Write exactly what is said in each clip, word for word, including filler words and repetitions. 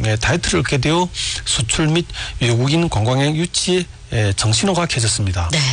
타이틀을 얻게 되어 수출 및 외국인 관광객 유치에 정신호가 켜졌습니다. 네.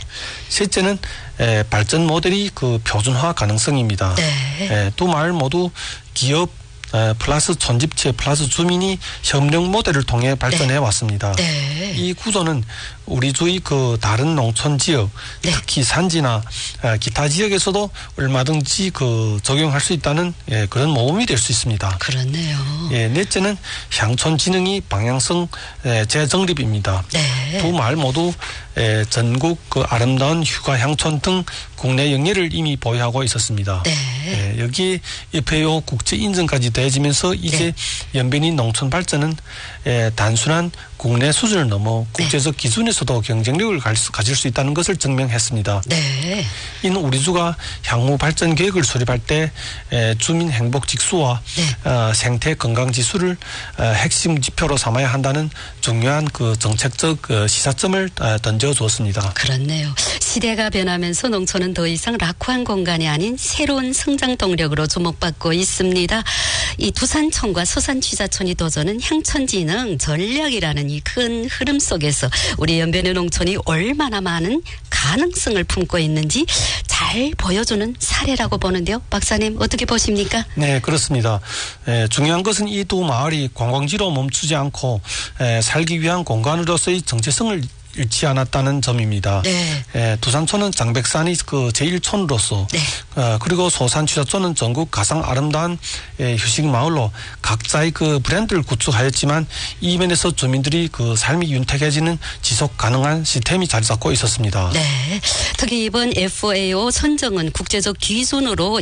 셋째는 발전 모델이 그 표준화 가능성입니다. 네. 두 마을 모두 기업 플러스 촌집체 플러스 주민이 협력 모델을 통해 발전해 네. 왔습니다. 네. 이 구조는 우리 주의 그 다른 농촌 지역, 네. 특히 산지나 기타 지역에서도 얼마든지 그 적용할 수 있다는 예, 그런 모범이 될 수 있습니다. 그렇네요. 예, 넷째는 향촌 진흥이 방향성 예, 재정립입니다. 네. 두 마을 모두 예, 전국 그 아름다운 휴가 향촌 등 국내 영예를 이미 보유하고 있었습니다. 네. 예, 여기에 에프에이오 국제 인증까지 더해지면서 이제 네. 연변이 농촌 발전은 예, 단순한 국내 수준을 넘어 국제적 네. 기준에서도 경쟁력을 가질 수 있다는 것을 증명했습니다. 네. 이는 우리 주가 향후 발전 계획을 수립할 때 주민 행복 지수와 네. 어, 생태 건강 지수를 어, 핵심 지표로 삼아야 한다는 중요한 그 정책적 어, 시사점을 어, 던져주었습니다. 그렇네요. 시대가 변하면서 농촌은 더 이상 낙후한 공간이 아닌 새로운 성장 동력으로 주목받고 있습니다. 이 두산촌과 서산취자촌이 도전은 향촌진흥 전략이라는 이 큰 흐름 속에서 우리 연변의 농촌이 얼마나 많은 가능성을 품고 있는지 잘 보여주는 사례라고 보는데요. 박사님 어떻게 보십니까? 네, 그렇습니다. 에, 중요한 것은 이 두 마을이 관광지로 멈추지 않고 에, 살기 위한 공간으로서의 정체성을 잃지 않았다는 점입니다. 네. 에, 두산촌은 장백산이 그 제일 촌으로서 네. 어, 그리고 소산취자촌은 전국 가장 아름다운 에, 휴식 마을로 각자의 그 브랜드를 구축하였지만 이 면에서 주민들이 그 삶이 윤택해지는 지속 가능한 시스템이 자리 잡고 있었습니다. 네. 특히 이번 에프에이오 선정은 국제적 기준으로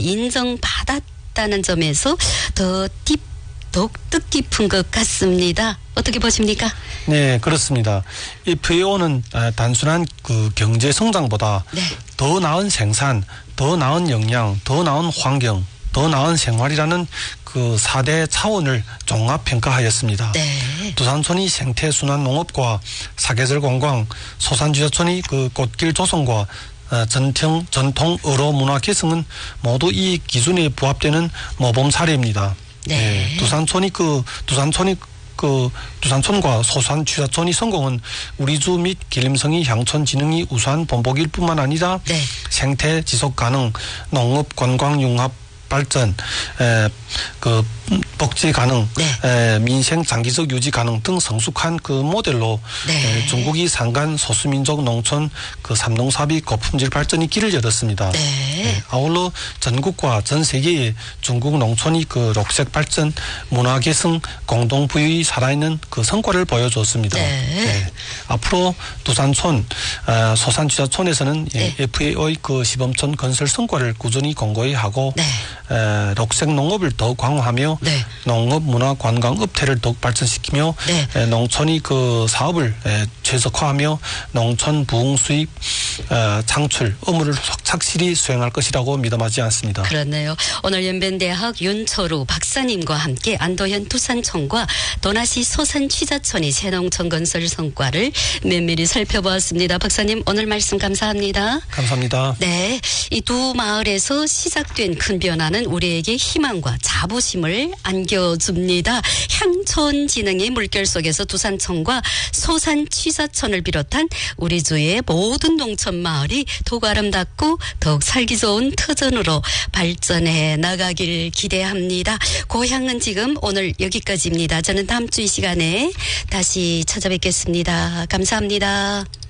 인정받았다는 점에서 더 딥, 더욱 뜻깊은 것 같습니다. 어떻게 보십니까? 네, 그렇습니다. 에프에이오는 단순한 그 경제 성장보다 네. 더 나은 생산, 더 나은 영양, 더 나은 환경, 더 나은 생활이라는 그 사 대 차원을 종합 평가하였습니다. 네. 두산촌이 생태순환 농업과 사계절 관광, 소산주자촌이 그 꽃길 조성과 전통, 전통 어로 문화 개성은 모두 이 기준에 부합되는 모범 사례입니다. 네. 네. 두산촌이 그, 두산촌이 그, 두산촌과 소산취자촌이 성공은 우리 주 및 길림성이 향촌 진흥이 우수한 본보기일 뿐만 아니라 네. 생태 지속 가능, 농업 관광 융합 발전, 에, 그 복지 가능, 네. 에, 민생 장기적 유지 가능 등 성숙한 그 모델로 네. 에, 중국이 산간 소수민족 농촌 그 삼농사비 고품질 발전이 길을 열었습니다. 네. 에, 아울러 전국과 전 세계의 중국 농촌이 그 녹색 발전, 문화 개성, 공동 부유의 살아있는 그 성과를 보여줬습니다. 네. 에, 앞으로 두산촌, 어, 소산취자촌에서는 네. 에프에이오의 그 시범촌 건설 성과를 꾸준히 공고히 하고. 네. 에, 녹색 농업을 더욱 강화하며 네. 농업 문화 관광 업태를 더욱 발전시키며 네. 에, 농촌이 그 사업을 에, 최적화하며 농촌 부흥 수입 에, 창출 의무를 착실히 수행할 것이라고 믿어마지 않습니다. 그렇네요. 오늘 연변대학 윤철우 박사님과 함께 안도현 두산촌과 도나시 소산취자촌이 새농촌 건설 성과를 면밀히 살펴보았습니다. 박사님 오늘 말씀 감사합니다. 감사합니다. 네, 이 두 마을에서 시작된 큰 변화는 우리에게 희망과 자부심을 안겨줍니다. 향촌 진흥의 물결 속에서 두산촌과 소산취자촌을 비롯한 우리 주의 모든 농촌 마을이 더욱 아름답고 더욱 살기 좋은 터전으로 발전해 나가길 기대합니다. 고향은 지금 오늘 여기까지입니다. 저는 다음 주 이 시간에 다시 찾아뵙겠습니다. 감사합니다.